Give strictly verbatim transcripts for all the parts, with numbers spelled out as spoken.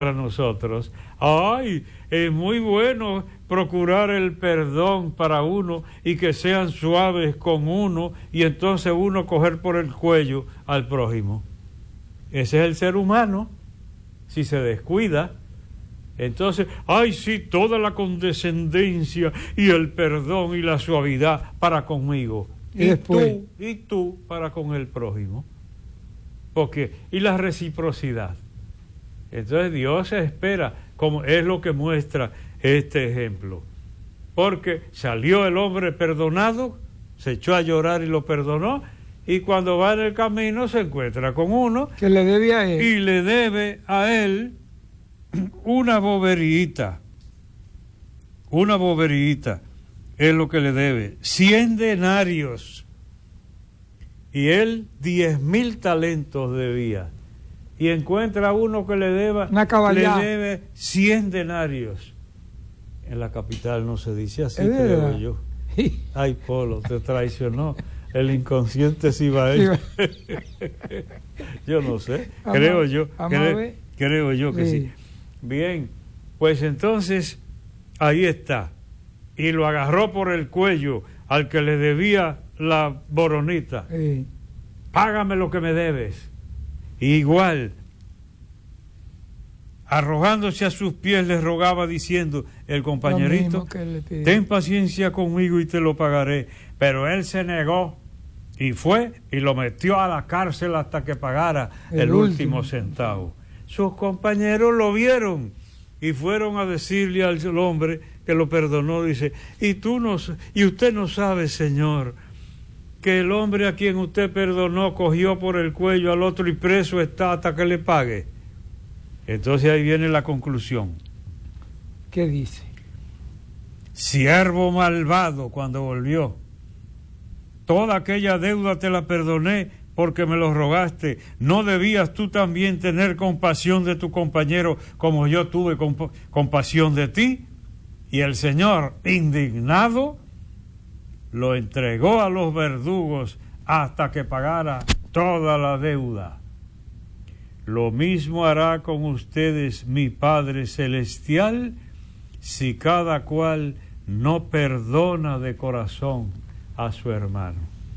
para nosotros. Ay, es muy bueno procurar el perdón para uno y que sean suaves con uno y entonces uno coger por el cuello al prójimo. Ese es el ser humano. Si se descuida, entonces, ay, sí, toda la condescendencia y el perdón y la suavidad para conmigo. Y, y después, tú, y tú para con el prójimo. Porque, y la reciprocidad. Entonces Dios espera, como es lo que muestra este ejemplo. Porque salió el hombre perdonado, se echó a llorar y lo perdonó, y cuando va en el camino se encuentra con uno que le debe a él. Y le debe a él una boberita. Una boberita es lo que le debe. Cien denarios. Y él diez mil talentos debía. Y encuentra uno que le deba, le debe cien denarios. En la capital no se dice así, creo yo. Ay, Polo, te traicionó el inconsciente cibaeño. Yo no sé, vamos, creo yo, cre, creo yo que sí. sí. Bien, pues entonces ahí está. Y lo agarró por el cuello al que le debía la boronita. Sí. Págame lo que me debes. Igual, arrojándose a sus pies, le rogaba diciendo, el compañerito, ten paciencia conmigo y te lo pagaré. Pero él se negó y fue y lo metió a la cárcel hasta que pagara el, el último, último centavo. Sus compañeros lo vieron y fueron a decirle al hombre que lo perdonó, dice, y tú no, y usted no sabe, señor, que el hombre a quien usted perdonó cogió por el cuello al otro y preso está hasta que le pague. Entonces ahí viene la conclusión. ¿Qué dice? Siervo malvado, cuando volvió, toda aquella deuda te la perdoné porque me lo rogaste. ¿No debías tú también tener compasión de tu compañero como yo tuve comp- compasión de ti? Y el Señor, indignado, lo entregó a los verdugos hasta que pagara toda la deuda. Lo mismo hará con ustedes mi Padre Celestial si cada cual no perdona de corazón a su hermano.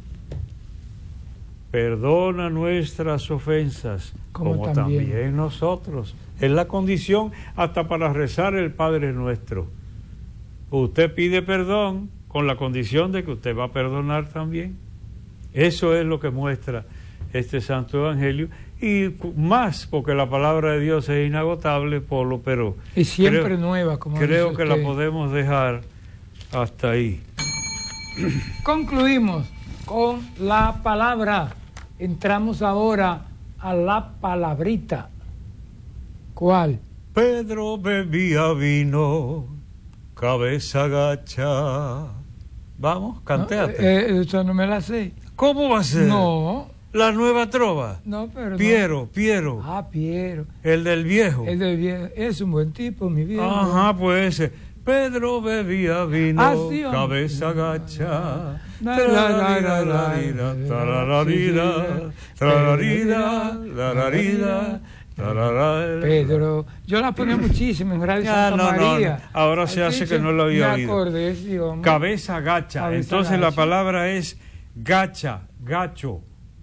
Perdona nuestras ofensas como, como también. también nosotros. Es la condición hasta para rezar el Padre Nuestro. Usted pide perdón con la condición de que usted va a perdonar también. Eso es lo que muestra este Santo Evangelio, y más porque la palabra de Dios es inagotable, Polo, pero y siempre creo, nueva, como creo dice que usted. La podemos dejar hasta ahí. Concluimos con la palabra. Entramos ahora a la palabrita. ¿Cuál? Pedro bebía vino, cabeza gacha. Vamos, cantéate. No, eh, eso no me la sé. ¿Cómo va a ser? No. La nueva trova. No, pero Piero, no. Piero. Ah, Piero. El del viejo. El del viejo. Es un buen tipo, mi viejo. Ajá, pues ese. Pedro bebía vino, ah, sí, cabeza gacha. Tararira, tararira, tararira, tararira. Pedro, yo la ponía muchísimo en Radio ah, Santa no, María. No, no. Ahora se hace que no lo había me oído. Acordé, sí, cabeza gacha. Cabeza Entonces gacha. La palabra es gacha, gacho.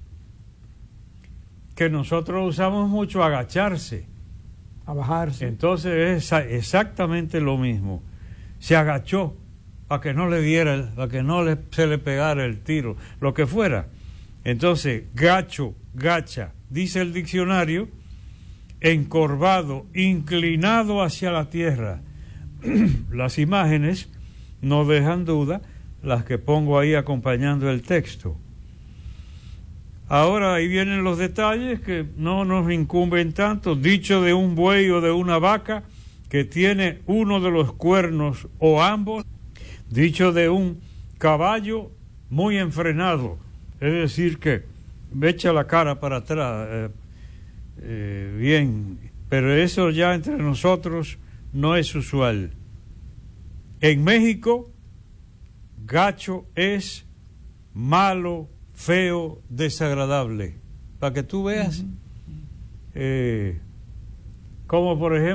Que nosotros usamos mucho agacharse. A bajarse. Entonces es exactamente lo mismo. Se agachó para que no le diera, para que no le, se le pegara el tiro, lo que fuera. Entonces, gacho, gacha, dice el diccionario, encorvado, inclinado hacia la tierra. Las imágenes no dejan duda, las que pongo ahí acompañando el texto. Ahora ahí vienen los detalles que no nos incumben tanto. Dicho de un buey o de una vaca que tiene uno de los cuernos o ambos. Dicho de un caballo muy enfrenado, es decir que echa la cara para atrás. Eh, Eh, bien, pero eso ya entre nosotros no es usual. En México, gacho es malo, feo, desagradable. Para que tú veas, uh-huh. eh, como por ejemplo